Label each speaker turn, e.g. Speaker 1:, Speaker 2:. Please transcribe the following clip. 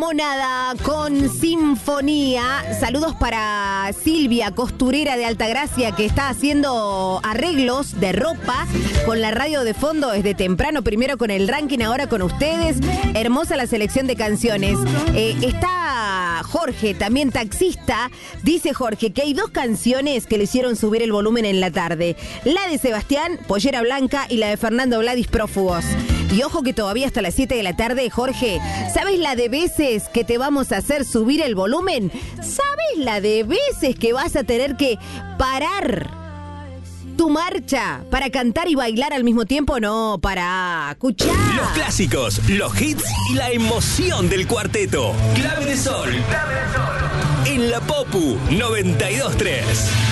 Speaker 1: Monada con Sinfonía. Saludos para Silvia, costurera de Altagracia, que está haciendo arreglos de ropa con la radio de fondo desde temprano. Primero con el ranking, ahora con ustedes. Hermosa la selección de canciones. Está Jorge, también taxista. Dice Jorge que hay dos canciones que le hicieron subir el volumen en la tarde. La de Sebastián, Pollera Blanca, y la de Fernando Vladis, Prófugos. Y ojo que todavía hasta las 7 de la tarde, Jorge, ¿sabes la de veces que te vamos a hacer subir el volumen? ¿Sabes la de veces que vas a tener que parar tu marcha para cantar y bailar al mismo tiempo? No, para escuchar.
Speaker 2: Los clásicos, los hits y la emoción del cuarteto. Clave de Sol. En la Popu 92.3.